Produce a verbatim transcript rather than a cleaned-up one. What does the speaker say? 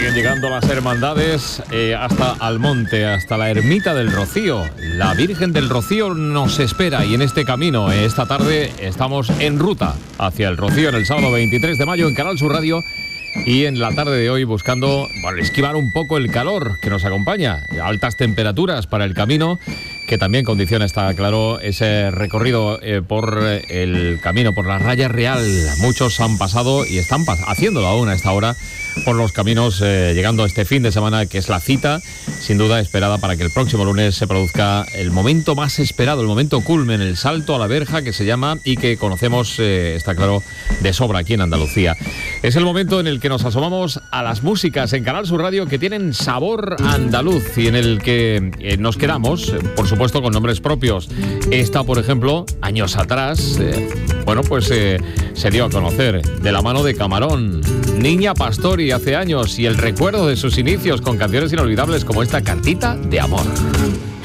Siguen llegando las hermandades eh, hasta Almonte, hasta la ermita del Rocío. La Virgen del Rocío nos espera y en este camino, eh, esta tarde, estamos en ruta hacia el Rocío en el sábado veintitrés de mayo en Canal Sur Radio. Y en la tarde de hoy buscando, bueno, esquivar un poco el calor que nos acompaña, altas temperaturas para el camino, que también condiciona, está claro, ese recorrido eh, por el camino, por la Raya Real. Muchos han pasado y están pas- haciéndolo aún a esta hora por los caminos, eh, llegando a este fin de semana, que es la cita, sin duda esperada, para que el próximo lunes se produzca el momento más esperado, el momento culmen, el salto a la verja, que se llama y que conocemos, eh, está claro, de sobra aquí en Andalucía. Es el momento en el que nos asomamos a las músicas en Canal Sur Radio que tienen sabor andaluz y en el que eh, nos quedamos, eh, por supuesto, con nombres propios. Esta, por ejemplo, años atrás, eh, bueno, pues eh, se dio a conocer de la mano de Camarón, Niña Pastori hace años, y el recuerdo de sus inicios con canciones inolvidables como esta, Cartita de Amor.